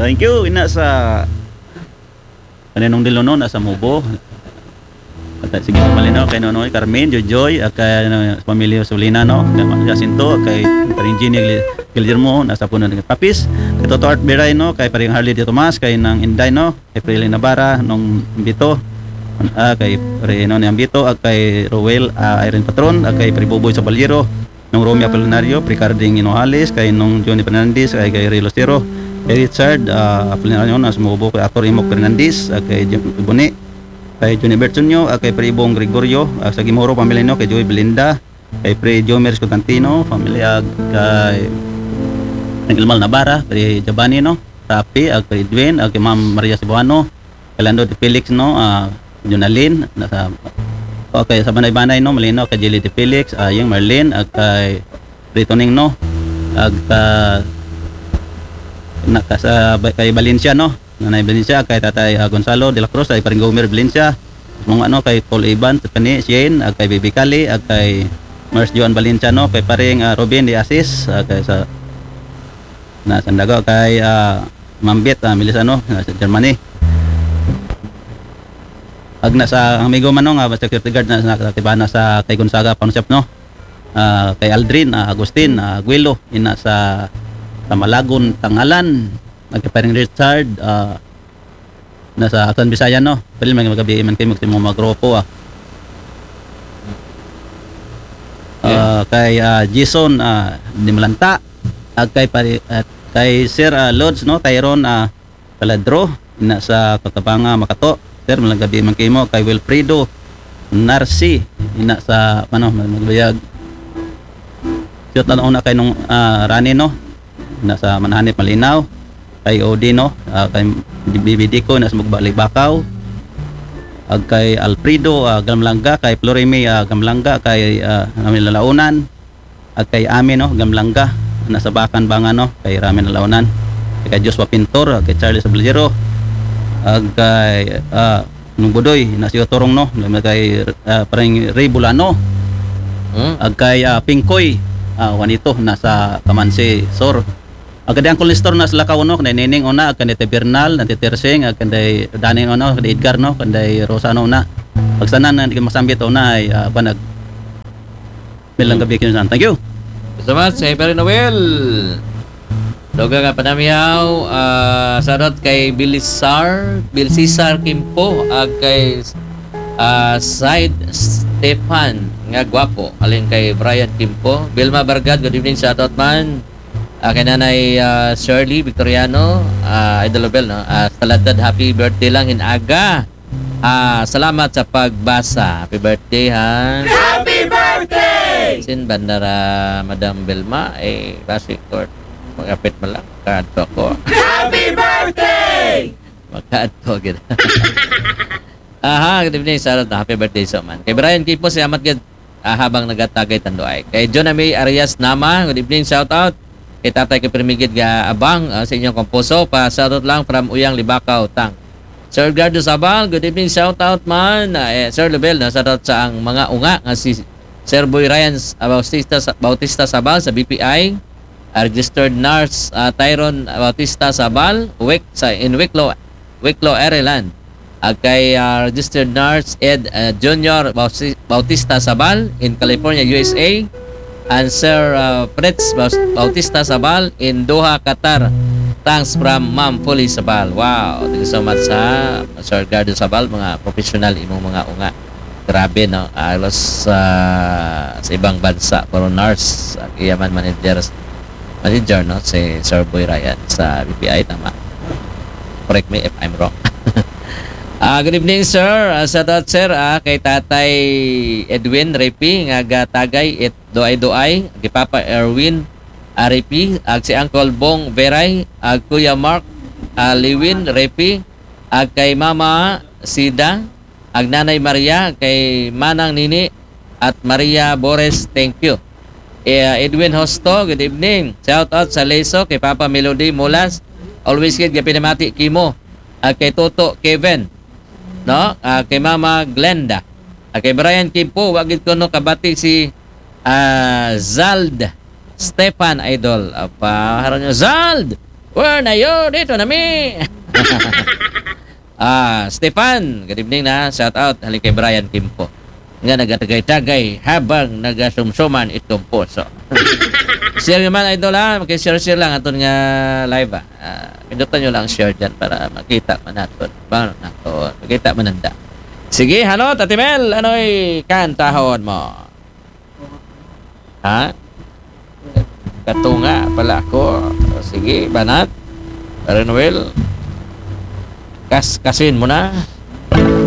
Thank you. Ina sa kaninong dilono nasa Mubo. At sige malino kay Nonoy Carmen, Jojoy, kay pamilya Solina no, Jacinto, kay paring Ginny Guillermo nasa puno ng Papis, kay Toto Art Beray no, kay paring Harley de Tomas, kay nang Inday no, kay Prilin Navarra nung Bito, kay Reno ni Ambito, kay Rowel Irene Patron, kay Priboboy Sabalero, nung Romeo Apolinario, Ricarding Inoales, kay nung Johnny Fernandez, kay Ray Lucero, kay Richard Apolinario na sumubo, kay Actor Imok Fernandez, kay Boni, kay Johnny Bertonio, kay Pribong Gregorio, sa Gimoro pamilya no, kay Joey Belinda, kay Pre Jomer Scotantino, pamilya kay Ilmal Navarra, kay Giovanni no, Rapi, kay Edwin, kay Ma'am Maria Cebuano, kay Lando de Felix no, Jonalyn, nasa okay sa Banay-Banay no, malino kay Jelly de Felix, yung Marlene, kay Ritoning no, kay Valencia no, Nanay Valencia, kay Tatay Gonzalo de la Cruz, kay paring Gomer Valencia, mga ano kay Paul Ivan, Tiffany Shane, kay Bibi Kali, kay Mars Joan Valencia no, kay paring Robin de Asis, kay sa Sandago, kay Mambit Melissa no, sa Germany. Sa amigo man no, security guard na tibana sa kay Gonzaga Pawnshop no, kay Aldrin Agustin Aguilo ina sa Malagon Tangalan, nagparing Richard nasa Aklan Bisaya no, pwede magabi man kayo magtimo magrupo kay Jason Dimlanta, kay Sir Lods no, Tyrone Taladro ina sa Cotabanga Makato, sir malagabi man kayo mo, kay Wilfredo Narci ina sa magbayag siyot na una kay nung Rani no, nasa Manahanip Malinaw, kay Odino, kay BBD ko nasa Magbalibakaw, kay Alfredo Gamlanga, kay Florime Gamlanga, kay Ramin Lalaunan, kay Ami no Gamlanga nasa Bakan Bangan no, kay Ramin Lalaunan, kay Joshua Pintor, kay Charles Ablero, kay nung Budoy nasa Torong no, kay parang Ray Bulano, kay Pingkoy Juanito nasa Kamansi Sor, agad ang kolestor na sila kauno, kanday Nining una, kanday Bernal, nanti Tersing, kanday Daning ono, kanday Edgar no, kanday Rosano na. Pagsanan na hindi ka masambit una ay panag bilang gabi kinusan. Thank you. So much, say Perry Noel. Doga nga panamiyaw, sarot kay Bill Cesar Kimpo, kay Side Stefan, nga gwapo, alin kay Brian Kimpo. Vilma Bargad, good evening, shout out man. Kay Nanay Shirley Victoriano, Idol Bell no, saladad happy birthday lang in aga. Salamat sa pagbasa. Happy birthday ha. Happy birthday! Sin bandara Madam Belma basic court. Magapit mo lang. Magkaadto ako. Happy birthday! Magkaadto gid. Good evening, Sarah. Happy birthday so man. Kay Brian Kipo, salamat gid habang nagatagay tanduay. Kay John May Arias Nama, good evening, shout out. Kay Tatay Kiprimigid ga abang sa inyong komposo, pa shoutout lang from Uyang Libakaw Tang. Sir Gardo Sabal, good evening, shoutout man. Sir Lebel, shoutout sa ang mga unga nga si Sir Boy Ryan Bautista Sabal sa BPI, registered nurse Tyron Bautista Sabal in Wicklow Ireland. Kay registered nurse Ed Junior Bautista Sabal in California, USA. And Sir Fritz Bautista Sabal in Doha, Qatar. Thanks from Ma'am Fully Sabal. Wow, thank you so much sa Sir Gardo Sabal, mga professional imong mga unga. Grabe no, alos sa ibang bansa puro nurse, yaman manager no, si Sir Boy Ryan sa BPI, tama. Correct me if I'm wrong. Good evening, sir. Shout out, sir, kay Tatay Edwin Repi nga gatagay doay-doay, kay Papa Erwin Repi, si Uncle Bong Veray, Kuya Mark Lewin Repi, kay Mama Sida, Nanay Maria, kay Manang Nini at Maria Bores, thank you. Edwin Hosto, good evening. Shout out sa Leso, kay Papa Melody Mulas, always kid pinamati kimo, kay Toto Kevin, no, kay Mama Glenda, kay Brian Kimpo, wagid ko no kabati si Zald Stefan Idol. Haron nyo Zald, Where na yo? Dito na mi. Stefan, good evening na. Shout out hali kay Brian Kimpo. Nga nagatagay-tagay habang nagasumsuman itong puso. Share naman idol ha. Share lang aton nga live ha. Pindutan nyo lang share dyan para makita man natin. Paano natin? Makita man nanda. Sige, halo, Tati Mel. Ano'y kantahon mo? Ha? Katunga pala ako. Sige, banat. Renwell. Kasin mo na.